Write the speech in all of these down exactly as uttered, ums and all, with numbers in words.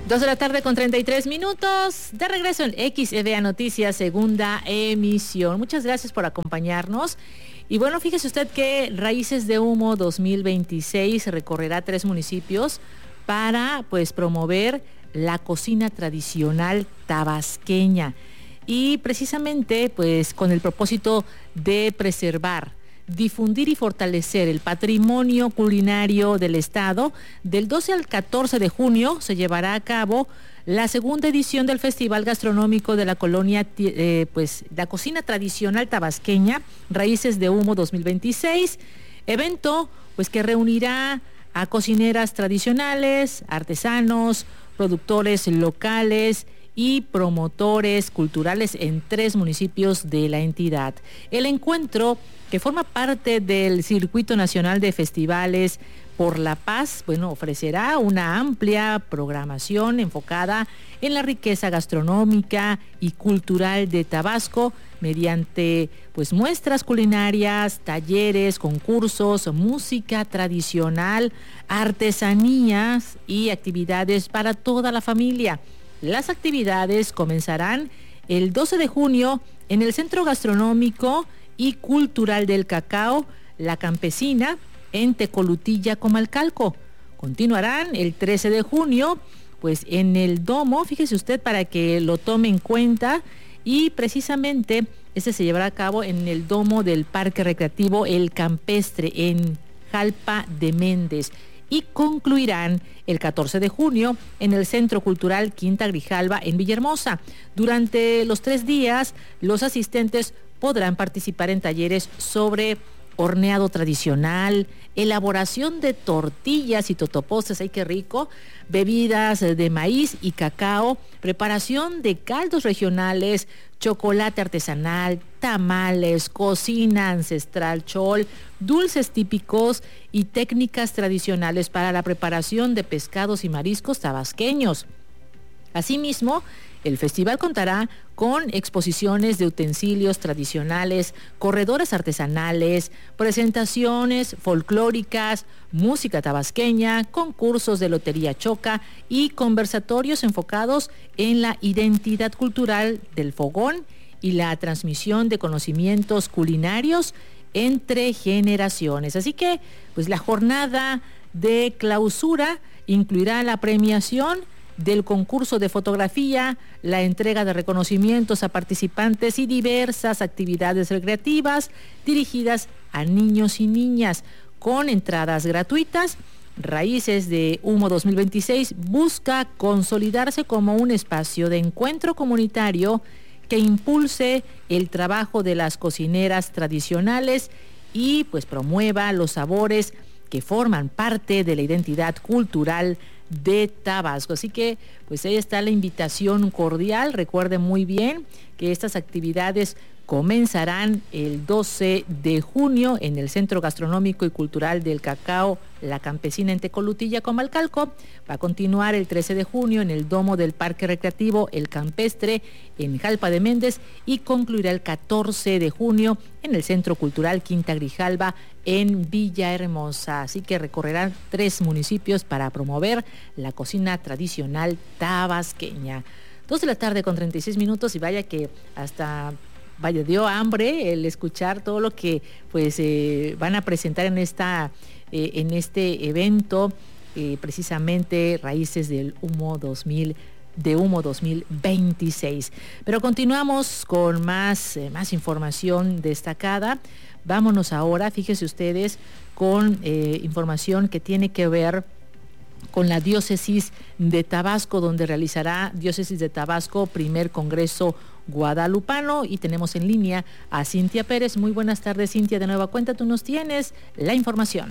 Dos de la tarde con treinta y tres minutos, de regreso en X E V A Noticias, segunda emisión. Muchas gracias por acompañarnos. Y bueno, fíjese usted que Raíces de Humo dos mil veintiséis recorrerá tres municipios para pues promover la cocina tradicional tabasqueña. Y precisamente pues con el propósito de preservar, difundir y fortalecer el patrimonio culinario del estado. Del doce al catorce de junio se llevará a cabo la segunda edición del Festival Gastronómico de la Colonia, eh, pues la cocina tradicional tabasqueña, Raíces de Humo dos mil veintiséis, evento pues que reunirá a cocineras tradicionales, artesanos, productores locales y promotores culturales en tres municipios de la entidad. El encuentro, que forma parte del Circuito Nacional de Festivales por la Paz, bueno, ofrecerá una amplia programación enfocada en la riqueza gastronómica y cultural de Tabasco mediante pues muestras culinarias, talleres, concursos, música tradicional, artesanías y actividades para toda la familia. Las actividades comenzarán el doce de junio en el Centro Gastronómico y Cultural del Cacao, La Campesina, en Tecolutilla, Comalcalco. Continuarán el trece de junio, pues en el Domo, fíjese usted para que lo tome en cuenta, y precisamente este se llevará a cabo en el Domo del Parque Recreativo El Campestre, en Jalpa de Méndez. Y concluirán el catorce de junio en el Centro Cultural Quinta Grijalva en Villahermosa. Durante los tres días, los asistentes podrán participar en talleres sobre horneado tradicional, elaboración de tortillas y totopostes, ¡ay qué rico!, bebidas de maíz y cacao, preparación de caldos regionales, chocolate artesanal, tamales, cocina ancestral chol, dulces típicos y técnicas tradicionales para la preparación de pescados y mariscos tabasqueños. Asimismo, el festival contará con exposiciones de utensilios tradicionales, corredores artesanales, presentaciones folclóricas, música tabasqueña, concursos de lotería choca y conversatorios enfocados en la identidad cultural del fogón y la transmisión de conocimientos culinarios entre generaciones. Así que, pues la jornada de clausura incluirá la premiación del concurso de fotografía, la entrega de reconocimientos a participantes y diversas actividades recreativas dirigidas a niños y niñas con entradas gratuitas. Raíces de Humo dos mil veintiséis busca consolidarse como un espacio de encuentro comunitario que impulse el trabajo de las cocineras tradicionales y pues promueva los sabores que forman parte de la identidad cultural de Tabasco. Así que pues ahí está la invitación cordial. Recuerde muy bien que estas actividades comenzarán el doce de junio en el Centro Gastronómico y Cultural del Cacao, La Campesina, en Tecolutilla, Comalcalco. Va a continuar el trece de junio en el Domo del Parque Recreativo El Campestre, en Jalpa de Méndez, y concluirá el catorce de junio en el Centro Cultural Quinta Grijalva, en Villahermosa. Así que recorrerán tres municipios para promover la cocina tradicional tabasqueña. Dos de la tarde con treinta y seis minutos, y vaya que hasta... Vaya, dio hambre el escuchar todo lo que pues eh, van a presentar en esta eh, en este evento, eh, precisamente Raíces del Humo dos mil de Humo dos mil veintiséis. Pero continuamos con más eh, más información destacada. Vámonos ahora, fíjense ustedes, con eh, información que tiene que ver con la diócesis de Tabasco, donde realizará Diócesis de Tabasco primer congreso guadalupano, y tenemos en línea a Cintia Pérez. Muy buenas tardes, Cintia, de nueva cuenta, tú nos tienes la información.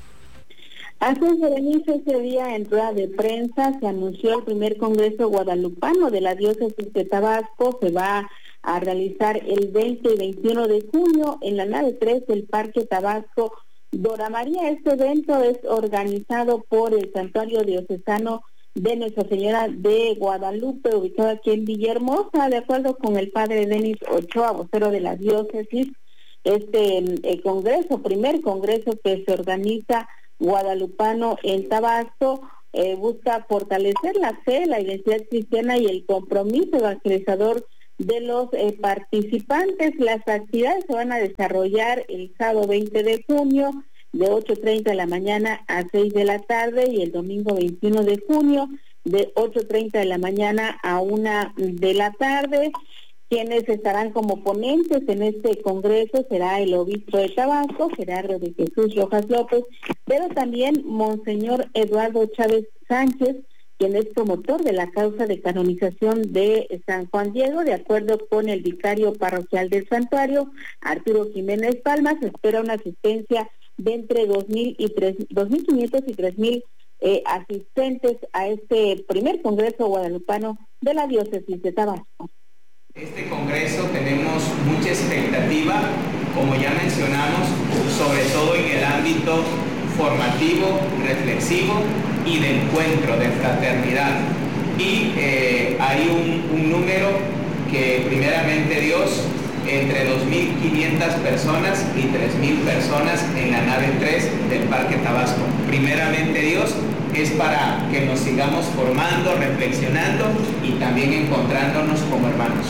Así es, Berenice, ese día en rueda de prensa se anunció el primer congreso guadalupano de la diócesis de Tabasco. Se va a realizar el veinte y veintiuno de junio en la nave tres del Parque Tabasco Dora María. Este evento es organizado por el Santuario Diocesano de Nuestra Señora de Guadalupe, ubicado aquí en Villahermosa. De acuerdo con el padre Denis Ochoa, vocero de la diócesis, este el congreso, primer congreso que se organiza guadalupano en Tabasco, eh, busca fortalecer la fe, la identidad cristiana y el compromiso evangelizador de los eh, participantes. Las actividades se van a desarrollar el sábado veinte de junio de ocho treinta de la mañana a seis de la tarde y el domingo veintiuno de junio de ocho treinta de la mañana a una de la tarde. Quienes estarán como ponentes en este congreso será el obispo de Tabasco, Gerardo de Jesús Rojas López, pero también Monseñor Eduardo Chávez Sánchez, quien es promotor de la causa de canonización de San Juan Diego. De acuerdo con el vicario parroquial del santuario, Arturo Jiménez Palma, se espera una asistencia de entre dos mil y tres, dos mil quinientos y tres mil eh, asistentes a este primer congreso guadalupano de la diócesis de Tabasco. Este congreso tenemos mucha expectativa, como ya mencionamos, sobre todo en el ámbito formativo, reflexivo y de encuentro, de fraternidad. Y eh, hay un, un número que primeramente Dios, entre dos mil quinientas personas y tres mil personas en la nave tres del Parque Tabasco. Primeramente Dios es para que nos sigamos formando, reflexionando y también encontrándonos como hermanos.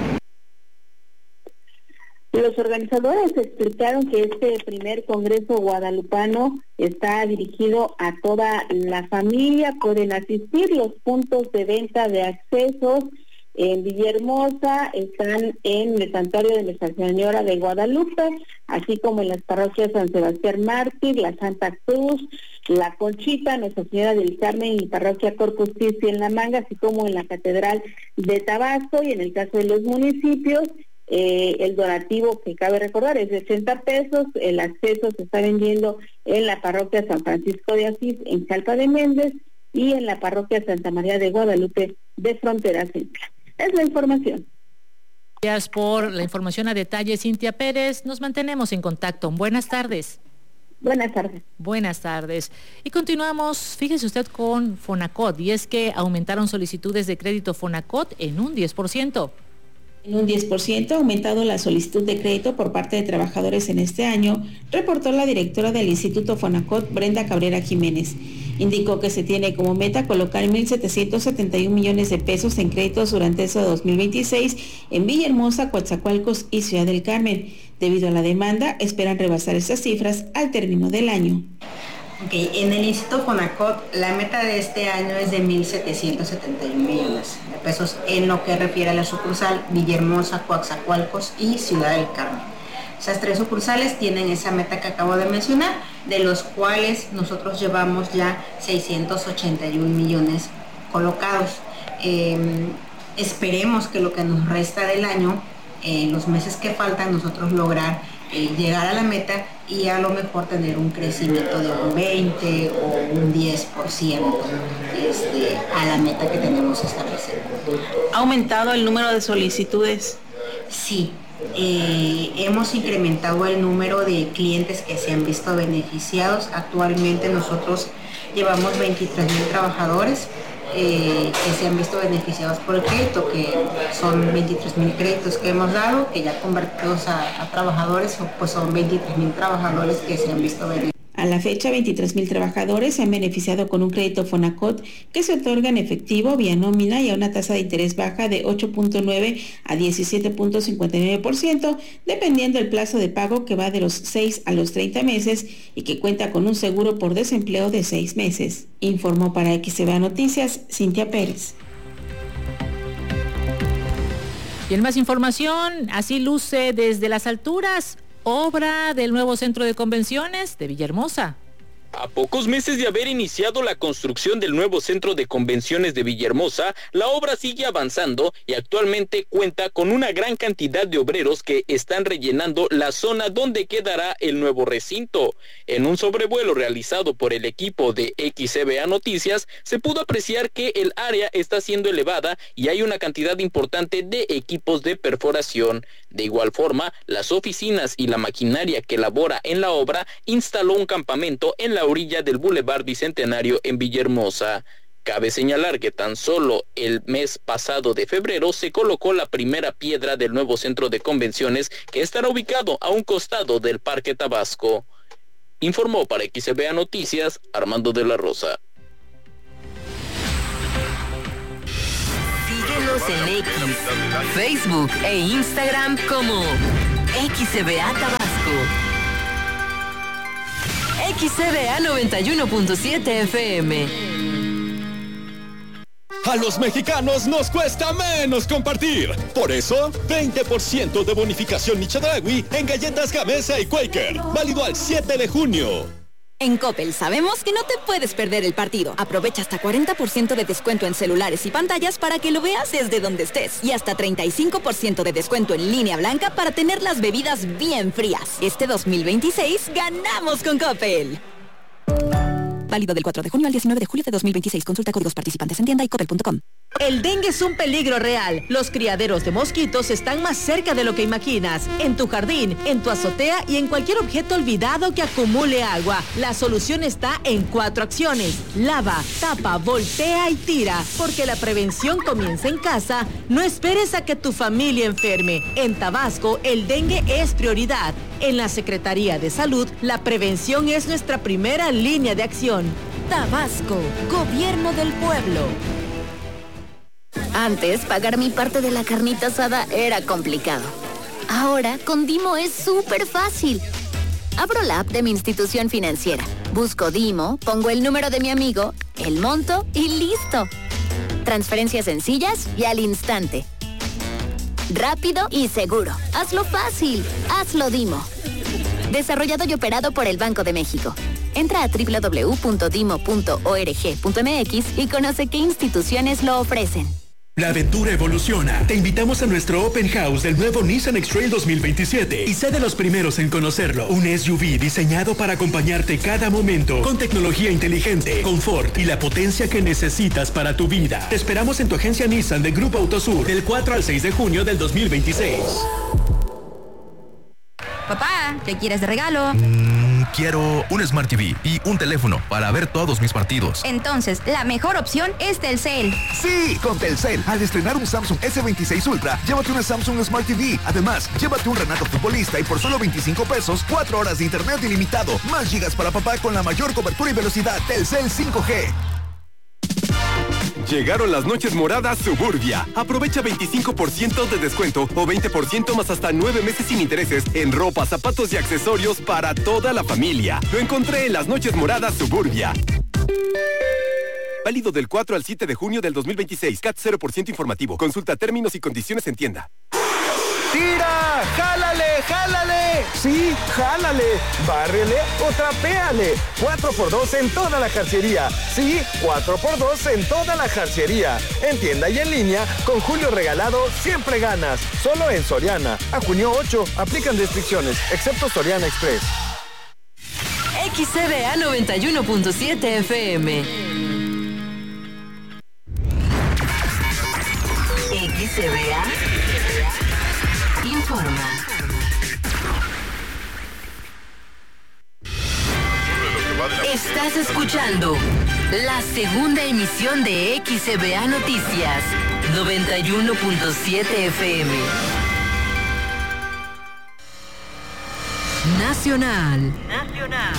Los organizadores explicaron que este primer congreso guadalupano está dirigido a toda la familia. Pueden asistir. Los puntos de venta de accesos en Villahermosa están en el santuario de Nuestra Señora de Guadalupe, así como en las parroquias San Sebastián Mártir, la Santa Cruz, la Conchita, Nuestra Señora del Carmen y parroquia Corpus Christi en La Manga, así como en la Catedral de Tabasco. Y en el caso de los municipios, eh, el donativo, que cabe recordar, es de ochenta pesos. El acceso se está vendiendo en la parroquia San Francisco de Asís, en Jalpa de Méndez, y en la parroquia Santa María de Guadalupe de Frontera Central. Es la información. Gracias por la información a detalle, Cintia Pérez. Nos mantenemos en contacto. Buenas tardes. Buenas tardes. Buenas tardes. Y continuamos, fíjese usted, con Fonacot, y es que aumentaron solicitudes de crédito Fonacot en un diez por ciento. En un diez por ciento ha aumentado la solicitud de crédito por parte de trabajadores en este año, reportó la directora del Instituto Fonacot, Brenda Cabrera Jiménez. Indicó que se tiene como meta colocar mil setecientos setenta y un millones de pesos en créditos durante este dos mil veintiséis en Villahermosa, Coatzacoalcos y Ciudad del Carmen. Debido a la demanda, esperan rebasar esas cifras al término del año. Okay, en el Instituto Fonacot, la meta de este año es de mil setecientos setenta y un millones de pesos en lo que refiere a la sucursal Villahermosa, Coatzacoalcos y Ciudad del Carmen. Esas tres sucursales tienen esa meta que acabo de mencionar, de los cuales nosotros llevamos ya seiscientos ochenta y un millones colocados. Eh, esperemos que lo que nos resta del año, en eh, los meses que faltan, nosotros lograr eh, llegar a la meta y a lo mejor tener un crecimiento de un veinte o un diez por ciento este, a la meta que tenemos establecida. ¿Ha aumentado el número de solicitudes? Sí. Eh, hemos incrementado el número de clientes que se han visto beneficiados. Actualmente nosotros llevamos veintitrés mil trabajadores eh, que se han visto beneficiados por el crédito, que son veintitrés mil créditos que hemos dado, que ya convertidos a, a trabajadores, pues son veintitrés mil trabajadores que se han visto beneficiados. A la fecha, veintitrés mil trabajadores se han beneficiado con un crédito Fonacot que se otorga en efectivo, vía nómina y a una tasa de interés baja de ocho punto nueve a diecisiete punto cincuenta y nueve por ciento, dependiendo del plazo de pago, que va de los seis a los treinta meses y que cuenta con un seguro por desempleo de seis meses. Informó para X E V A Noticias, Cintia Pérez. Y en más información, así luce desde las alturas obra del nuevo centro de convenciones de Villahermosa. A pocos meses de haber iniciado la construcción del nuevo centro de convenciones de Villahermosa, la obra sigue avanzando y actualmente cuenta con una gran cantidad de obreros que están rellenando la zona donde quedará el nuevo recinto. En un sobrevuelo realizado por el equipo de X E V A Noticias, se pudo apreciar que el área está siendo elevada y hay una cantidad importante de equipos de perforación. De igual forma, las oficinas y la maquinaria que labora en la obra instaló un campamento en la orilla del Boulevard Bicentenario en Villahermosa. Cabe señalar que tan solo el mes pasado de febrero se colocó la primera piedra del nuevo centro de convenciones, que estará ubicado a un costado del Parque Tabasco. Informó para X E V A Noticias, Armando de la Rosa. Síguenos en X, Facebook e Instagram como X C V A Tabasco. X C V A noventa y uno punto siete F M. A los mexicanos nos cuesta menos compartir. Por eso, veinte por ciento de bonificación Chedraui en galletas Gamesa y Quaker. Válido al siete de junio. En Coppel sabemos que no te puedes perder el partido. Aprovecha hasta cuarenta por ciento de descuento en celulares y pantallas para que lo veas desde donde estés. Y hasta treinta y cinco por ciento de descuento en línea blanca para tener las bebidas bien frías. Este dos mil veintiséis ganamos con Coppel. Válido del cuatro de junio al diecinueve de julio de dos mil veintiséis. Consulta códigos participantes en tienda y coppel punto com. El dengue es un peligro real. Los criaderos de mosquitos están más cerca de lo que imaginas. En tu jardín, en tu azotea y en cualquier objeto olvidado que acumule agua. La solución está en cuatro acciones. Lava, tapa, voltea y tira. Porque la prevención comienza en casa. No esperes a que tu familia enferme. En Tabasco, el dengue es prioridad. En la Secretaría de Salud, la prevención es nuestra primera línea de acción. Tabasco, Gobierno del Pueblo. Antes, pagar mi parte de la carnita asada era complicado. Ahora, con Dimo es súper fácil. Abro la app de mi institución financiera, busco Dimo, pongo el número de mi amigo, el monto y listo. Transferencias sencillas y al instante. Rápido y seguro. Hazlo fácil. Hazlo Dimo. Desarrollado y operado por el Banco de México. Entra a doble u doble u doble u punto dimo punto org punto m x y conoce qué instituciones lo ofrecen. La aventura evoluciona. Te invitamos a nuestro Open House del nuevo Nissan X-Trail dos mil veintisiete y sé de los primeros en conocerlo. Un S U V diseñado para acompañarte cada momento, con tecnología inteligente, confort y la potencia que necesitas para tu vida. Te esperamos en tu agencia Nissan de Grupo Autosur del cuatro al seis de junio del dos mil veintiséis. Papá, ¿qué quieres de regalo? Mm, quiero un Smart T V y un teléfono para ver todos mis partidos. Entonces, la mejor opción es Telcel. Sí, con Telcel. Al estrenar un Samsung S veintiséis Ultra, llévate una Samsung Smart T V. Además, llévate un Renato Futbolista y por solo veinticinco pesos, cuatro horas de internet ilimitado. Más gigas para papá con la mayor cobertura y velocidad. Telcel cinco G. Llegaron las noches moradas Suburbia. Aprovecha veinticinco por ciento de descuento o veinte por ciento más hasta nueve meses sin intereses en ropa, zapatos y accesorios para toda la familia. Lo encontré en las noches moradas Suburbia. Válido del cuatro al siete de junio del dos mil veintiséis. C A T cero por ciento informativo. Consulta términos y condiciones en tienda. ¡Tira! ¡Jálale! ¡Jálale! Sí, jálale. Bárrele o trapéale. cuatro por dos en toda la jarciería. Sí, cuatro por dos en toda la jarciería. En tienda y en línea, con Julio Regalado siempre ganas. Solo en Soriana. A junio ocho, aplican restricciones, excepto Soriana Express. X C V A noventa y uno punto siete F M. X C V A informa. Estás escuchando la segunda emisión de X C V A Noticias noventa y uno punto siete F M. Nacional. Nacional.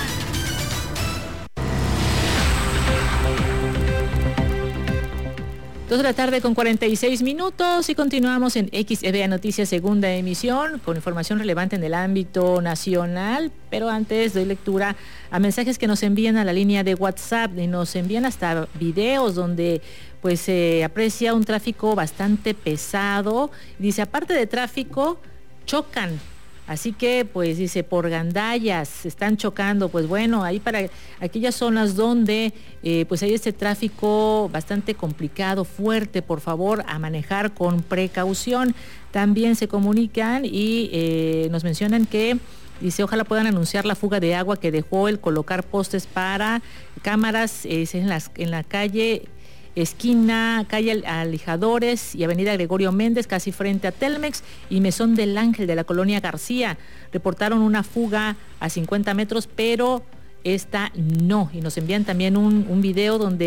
Dos de la tarde con cuarenta y seis minutos y continuamos en X E V A Noticias segunda emisión con información relevante en el ámbito nacional, pero antes doy lectura a mensajes que nos envían a la línea de WhatsApp y nos envían hasta videos donde pues se eh, aprecia un tráfico bastante pesado. Dice, aparte de tráfico, chocan. Así que, pues, dice, por gandallas se están chocando. Pues bueno, ahí para aquellas zonas donde, eh, pues hay este tráfico bastante complicado, fuerte, por favor, a manejar con precaución. También se comunican y eh, nos mencionan que, dice, ojalá puedan anunciar la fuga de agua que dejó el colocar postes para cámaras eh, en, las, en la calle... esquina, calle Alijadores y avenida Gregorio Méndez, casi frente a Telmex y Mesón del Ángel de la colonia García. Reportaron una fuga a cincuenta metros, pero esta no. Y nos envían también un, un video donde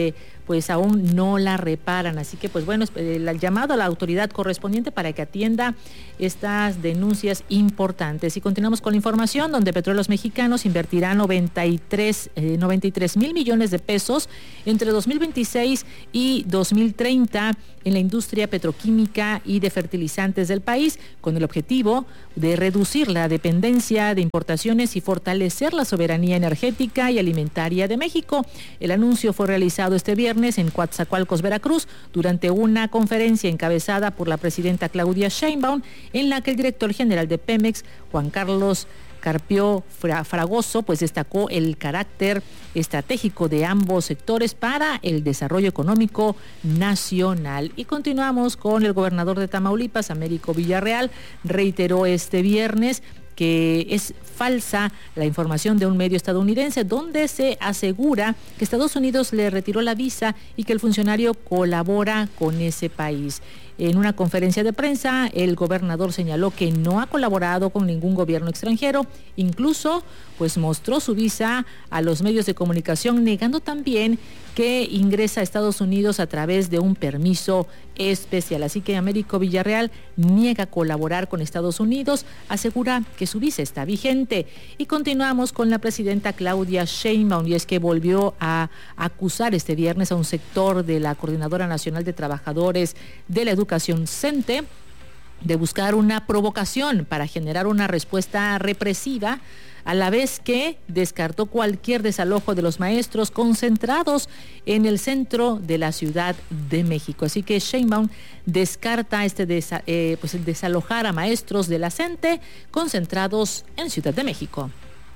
pues aún no la reparan. Así que pues bueno, el llamado a la autoridad correspondiente para que atienda estas denuncias importantes. Y continuamos con la información, donde Petróleos Mexicanos invertirá noventa y tres mil millones de pesos entre dos mil veintiséis y dos mil treinta en la industria petroquímica y de fertilizantes del país, con el objetivo de reducir la dependencia de importaciones y fortalecer la soberanía energética y alimentaria de México. El anuncio fue realizado este viernes en Coatzacoalcos, Veracruz, durante una conferencia encabezada por la presidenta Claudia Sheinbaum, en la que el director general de Pemex, Juan Carlos Carpio Fragoso, pues destacó el carácter estratégico de ambos sectores para el desarrollo económico nacional. Y continuamos con el gobernador de Tamaulipas, Américo Villarreal, reiteró este viernes que es falsa la información de un medio estadounidense donde se asegura que Estados Unidos le retiró la visa y que el funcionario colabora con ese país. En una conferencia de prensa, el gobernador señaló que no ha colaborado con ningún gobierno extranjero, incluso pues mostró su visa a los medios de comunicación, negando también que ingresa a Estados Unidos a través de un permiso especial. Así que Américo Villarreal niega colaborar con Estados Unidos, asegura que su visa está vigente. Y continuamos con la presidenta Claudia Sheinbaum, y es que volvió a acusar este viernes a un sector de la Coordinadora Nacional de Trabajadores de la Educación, CENTE, de buscar una provocación para generar una respuesta represiva, a la vez que descartó cualquier desalojo de los maestros concentrados en el centro de la Ciudad de México. Así que Sheinbaum descarta este desa, eh, pues el desalojar a maestros de la CENTE concentrados en Ciudad de México.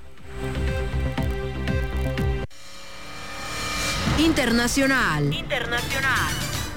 Internacional. Internacional.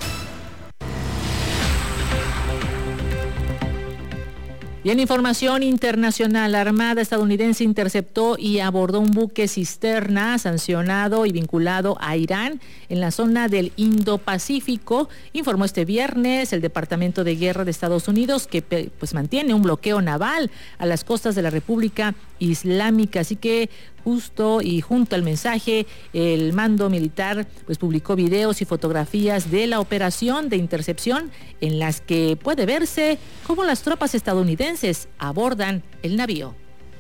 Y en información internacional, la Armada estadounidense interceptó y abordó un buque cisterna sancionado y vinculado a Irán en la zona del Indo-Pacífico, informó este viernes el Departamento de Guerra de Estados Unidos, que pues mantiene un bloqueo naval a las costas de la República Islámica. Así que justo y junto al mensaje, el mando militar pues publicó videos y fotografías de la operación de intercepción en las que puede verse cómo las tropas estadounidenses abordan el navío.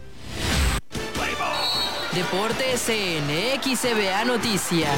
Deportes en X E B A Noticias.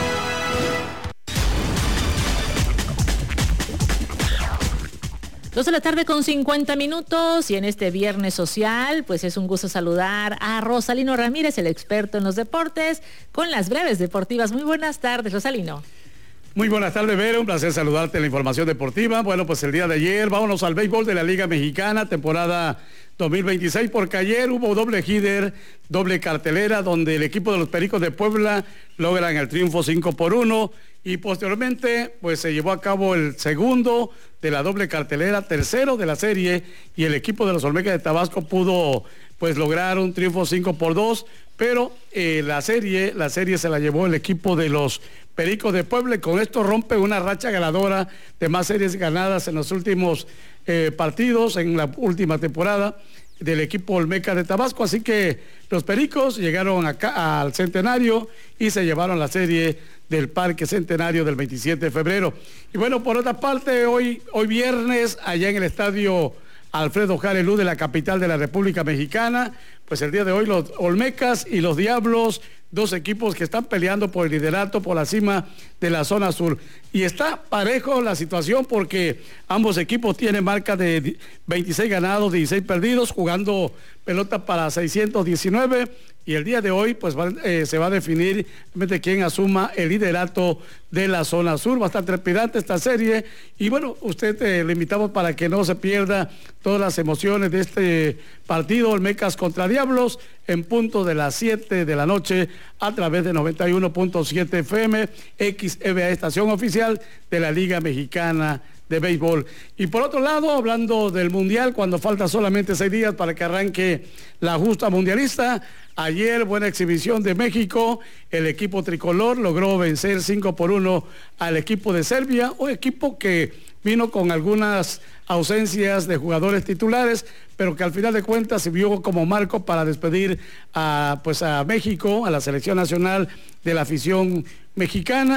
Dos de la tarde con cincuenta minutos, y en este viernes social, pues es un gusto saludar a Rosalino Ramírez, el experto en los deportes, con las breves deportivas. Muy buenas tardes, Rosalino. Muy buenas tardes, Vera, un placer saludarte en la información deportiva. Bueno, pues el día de ayer, vámonos al béisbol de la Liga Mexicana, temporada dos mil veintiséis, porque ayer hubo doble header, doble cartelera, donde el equipo de los Pericos de Puebla logran el triunfo cinco por uno, y posteriormente pues se llevó a cabo el segundo de la doble cartelera, tercero de la serie, y el equipo de los Olmecas de Tabasco pudo pues lograr un triunfo cinco por dos, pero eh, la serie, la serie se la llevó el equipo de los Pericos de Puebla, y con esto rompe una racha ganadora de más series ganadas en los últimos eh, partidos, en la última temporada del equipo Olmeca de Tabasco. Así que los Pericos llegaron acá al Centenario y se llevaron la serie del Parque Centenario del veintisiete de febrero. Y bueno, por otra parte, hoy, hoy viernes, allá en el estadio Alfredo Jarelú de la capital de la República Mexicana, pues el día de hoy los Olmecas y los Diablos, dos equipos que están peleando por el liderato, por la cima de la zona sur. Y está parejo la situación porque ambos equipos tienen marca de veintiséis ganados, dieciséis perdidos, jugando pelota para seiscientos diecinueve. Y el día de hoy pues va, eh, se va a definir quién asuma el liderato de la zona sur. Bastante trepidante esta serie, y bueno, usted eh, le invitamos para que no se pierda todas las emociones de este partido Olmecas contra Diablos en punto de las siete de la noche a través de noventa y uno punto siete F M, X E B A, estación oficial de la Liga Mexicana de Béisbol. Y por otro lado, hablando del Mundial, cuando falta solamente seis días para que arranque la justa mundialista, ayer buena exhibición de México, el equipo tricolor logró vencer cinco por uno al equipo de Serbia, un equipo que vino con algunas ausencias de jugadores titulares, pero que al final de cuentas sirvió como marco para despedir a, pues a México, a la selección nacional de la afición mexicana.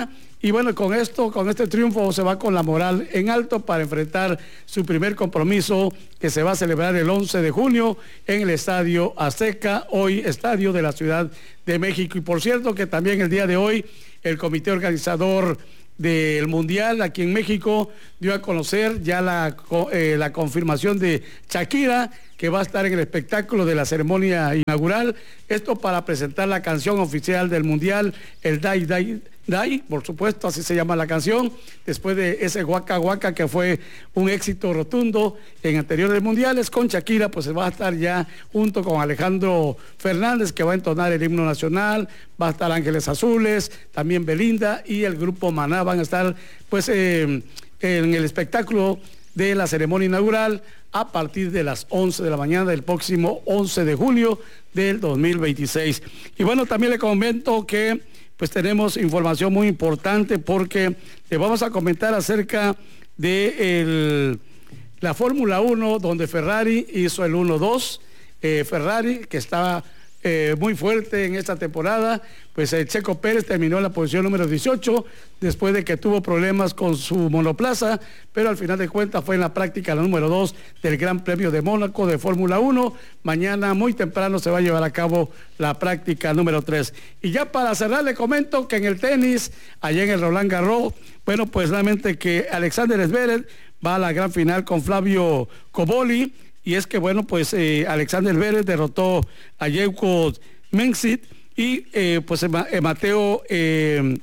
Y bueno, con esto, con este triunfo se va con la moral en alto para enfrentar su primer compromiso que se va a celebrar el once de junio en el Estadio Azteca, hoy estadio de la Ciudad de México. Y por cierto que también el día de hoy el comité organizador del Mundial aquí en México dio a conocer ya la, eh, la confirmación de Shakira, que va a estar en el espectáculo de la ceremonia inaugural, esto para presentar la canción oficial del Mundial, el Dai Dai Dai, por supuesto, así se llama la canción, después de ese Waka Waka que fue un éxito rotundo en anteriores mundiales. Con Shakira pues va a estar ya junto con Alejandro Fernández, que va a entonar el himno nacional, va a estar Ángeles Azules, también Belinda y el grupo Maná van a estar pues eh, en el espectáculo de la ceremonia inaugural a partir de las once de la mañana del próximo once de julio del dos mil veintiséis. Y bueno, también le comento que pues tenemos información muy importante porque le vamos a comentar acerca de el, la Fórmula uno, donde Ferrari hizo el uno dos, eh, Ferrari que estaba eh, muy fuerte en esta temporada, pues el Checo Pérez terminó en la posición número dieciocho después de que tuvo problemas con su monoplaza, pero al final de cuentas fue en la práctica la número dos del Gran Premio de Mónaco de Fórmula uno. Mañana muy temprano se va a llevar a cabo la práctica número tres. Y ya para cerrar le comento que en el tenis, allá en el Roland Garros, bueno, pues realmente que Alexander Zverev va a la gran final con Flavio Cobolli, y es que bueno, pues eh, Alexander Zverev derrotó a Jevko Mensit y eh, pues eh, Mateo eh,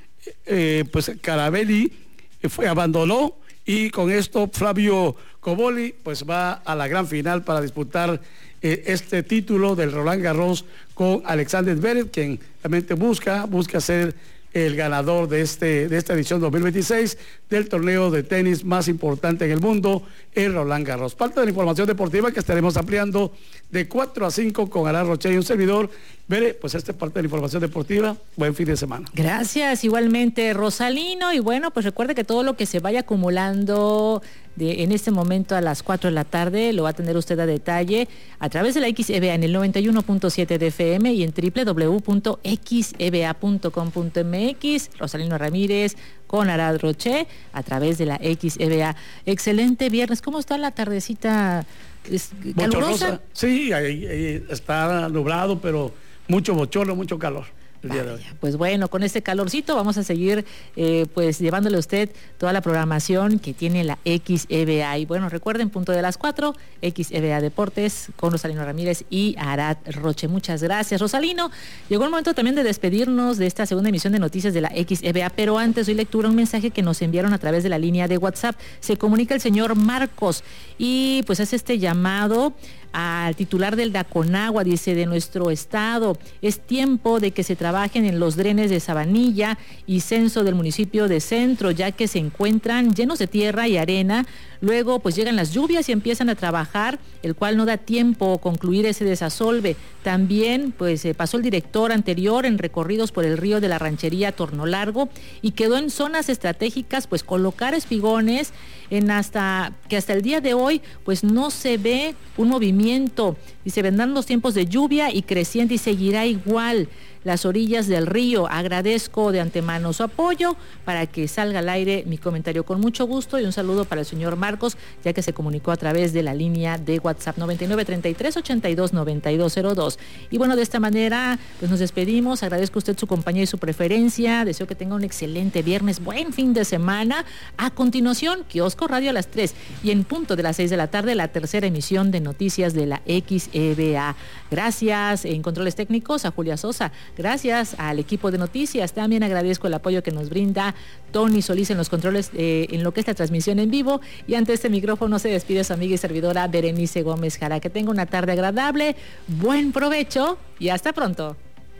eh, pues Carabelli eh, fue, abandonó, y con esto Flavio Cobolli pues va a la gran final para disputar eh, este título del Roland Garros con Alexander Zverev, quien realmente busca, busca ser el ganador de, este, de esta edición dos mil veintiséis del torneo de tenis más importante en el mundo, el Roland Garros. Parte de la información deportiva que estaremos ampliando de cuatro a cinco con Ara Roche y un servidor. Bere, pues esta es parte de la información deportiva. Buen fin de semana. Gracias, igualmente Rosalino. Y bueno, pues recuerde que todo lo que se vaya acumulando de, en este momento a las cuatro de la tarde lo va a tener usted a detalle a través de la X E B A en el noventa y uno punto siete de F M y en doble u doble u doble u punto x e b a punto com punto m x. Rosalino Ramírez con Arad Roche a través de la X E B A. Excelente viernes. ¿Cómo está la tardecita? ¿Es calurosa? Sí, ahí, ahí está nublado, pero mucho bochorno, mucho calor el día de hoy. Pues bueno, con este calorcito vamos a seguir eh, pues llevándole a usted toda la programación que tiene la X E B A. Y bueno, recuerden, punto de las cuatro, X E B A Deportes con Rosalino Ramírez y Arad Roche. Muchas gracias, Rosalino. Llegó el momento también de despedirnos de esta segunda emisión de noticias de la X E B A, pero antes doy lectura a un mensaje que nos enviaron a través de la línea de WhatsApp. Se comunica el señor Marcos y pues hace este llamado al titular del Daconagua, dice, de nuestro estado. Es tiempo de que se trabajen en los drenes de Sabanilla y Censo del municipio de Centro, ya que se encuentran llenos de tierra y arena. Luego pues llegan las lluvias y empiezan a trabajar, el cual no da tiempo concluir ese desasolve. También pues eh, pasó el director anterior en recorridos por el río de la ranchería Torno Largo y quedó en zonas estratégicas pues colocar espigones en hasta que hasta el día de hoy pues no se ve un movimiento, y se vendrán los tiempos de lluvia y creciente y seguirá igual las orillas del río. Agradezco de antemano su apoyo para que salga al aire mi comentario con mucho gusto, y un saludo para el señor Marcos, ya que se comunicó a través de la línea de WhatsApp noventa y nueve, treinta y tres, ochenta y dos, noventa y dos cero dos. Y bueno, de esta manera pues nos despedimos. Agradezco a usted su compañía y su preferencia. Deseo que tenga un excelente viernes, buen fin de semana. A continuación, Kiosco Radio a las tres y en punto de las seis de la tarde, la tercera emisión de noticias de la X E B A. Gracias en controles técnicos a Julia Sosa. Gracias al equipo de noticias. También agradezco el apoyo que nos brinda Tony Solís en los controles eh, en lo que es la transmisión en vivo. Y ante este micrófono se despide su amiga y servidora Berenice Gómez Jara. Que tenga una tarde agradable, buen provecho y hasta pronto.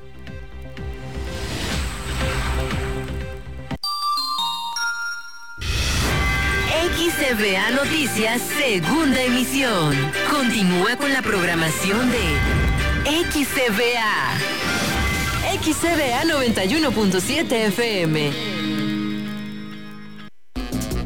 X E B A Noticias, segunda emisión. Continúa con la programación de X E B A. X E B A noventa y uno punto siete F M.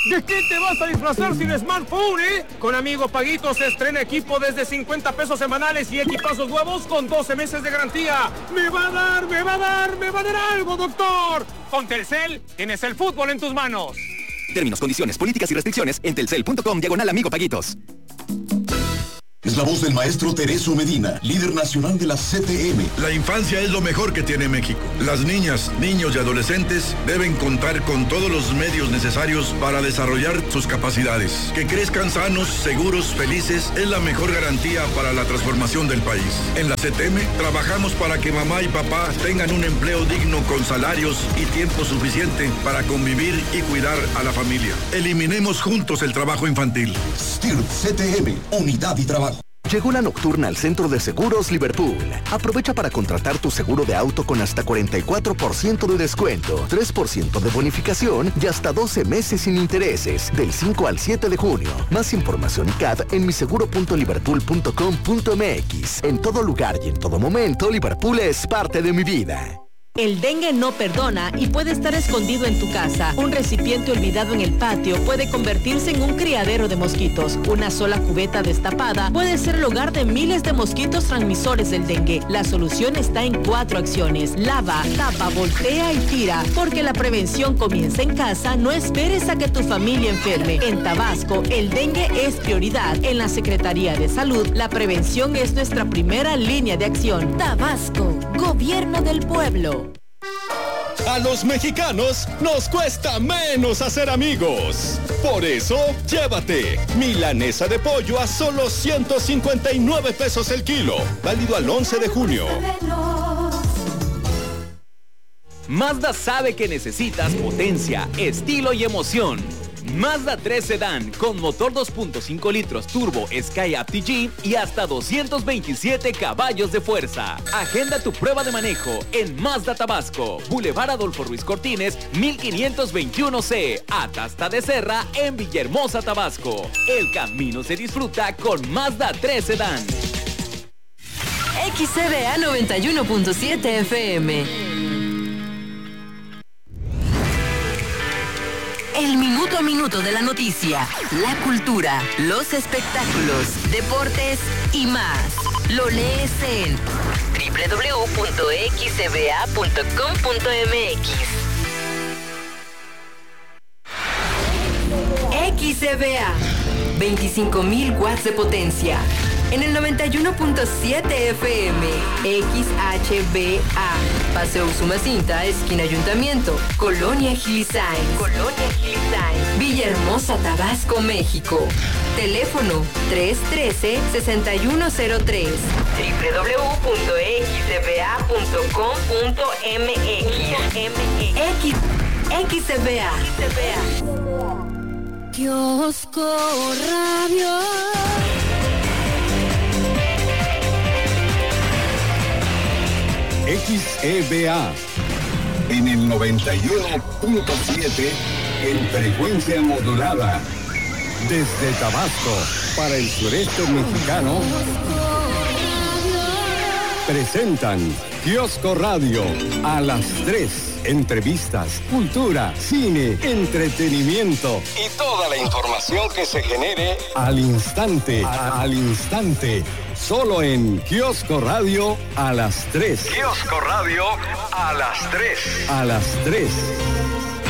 ¿De qué te vas a disfrazar sin smartphone, eh? Con Amigo Paguito se estrena equipo desde cincuenta pesos semanales y equipazos nuevos con doce meses de garantía. ¡Me va a dar, me va a dar, me va a dar algo, doctor! Con Telcel tienes el fútbol en tus manos. Términos, condiciones, políticas y restricciones en telcel punto com diagonal Amigo Paguitos. Es la voz del maestro Tereso Medina, líder nacional de la C T M. La infancia es lo mejor que tiene México. Las niñas, niños y adolescentes deben contar con todos los medios necesarios para desarrollar sus capacidades. Que crezcan sanos, seguros, felices es la mejor garantía para la transformación del país. En la C T M trabajamos para que mamá y papá tengan un empleo digno con salarios y tiempo suficiente para convivir y cuidar a la familia. Eliminemos juntos el trabajo infantil. S T I R C T M, unidad y trabajo. Llegó la nocturna al Centro de Seguros Liverpool. Aprovecha para contratar tu seguro de auto con hasta cuarenta y cuatro por ciento de descuento, tres por ciento de bonificación y hasta doce meses sin intereses, del cinco al siete de junio. Más información y C A D en mi seguro punto liverpool punto com punto m x. En todo lugar y en todo momento, Liverpool es parte de mi vida. El dengue no perdona y puede estar escondido en tu casa. Un recipiente olvidado en el patio puede convertirse en un criadero de mosquitos. Una sola cubeta destapada puede ser el hogar de miles de mosquitos transmisores del dengue. La solución está en cuatro acciones. Lava, tapa, voltea y tira. Porque la prevención comienza en casa, no esperes a que tu familia enferme. En Tabasco, el dengue es prioridad. En la Secretaría de Salud, la prevención es nuestra primera línea de acción. Tabasco, Gobierno del Pueblo. A los mexicanos nos cuesta menos hacer amigos. Por eso, llévate milanesa de pollo a solo ciento cincuenta y nueve pesos el kilo. Válido al once de junio. Mazda sabe que necesitas potencia, estilo y emoción. Mazda tres Sedán con motor dos punto cinco litros turbo SkyUp T G y hasta doscientos veintisiete caballos de fuerza. Agenda tu prueba de manejo en Mazda Tabasco, Boulevard Adolfo Ruiz Cortines, mil quinientos veintiuno C, Atasta de Serra en Villahermosa, Tabasco. El camino se disfruta con Mazda tres Sedán. X C V A noventa y uno punto siete F M. El minuto a minuto de la noticia, la cultura, los espectáculos, deportes y más. Lo lees en doble u doble u doble u punto x c v a punto com punto m x. X C V A, veinticinco mil watts de potencia. En el noventa y uno punto siete F M, X H B A, Paseo Usumacinta, esquina Ayuntamiento, Colonia Gilisain, Colonia Gilisain, Villahermosa, Tabasco, México. Teléfono tres uno tres, seis uno cero tres, doble u doble u doble u punto x c v a punto com punto m x. X C V A. Kiosco Radio. X E V A en el noventa y uno punto siete en frecuencia modulada. Desde Tabasco para el sureste mexicano presentan Kiosco Radio a las tres. Entrevistas, cultura, cine, entretenimiento y toda la información que se genere al instante, a, al instante, solo en Kiosco Radio a las tres. Kiosco Radio a las tres. A las tres.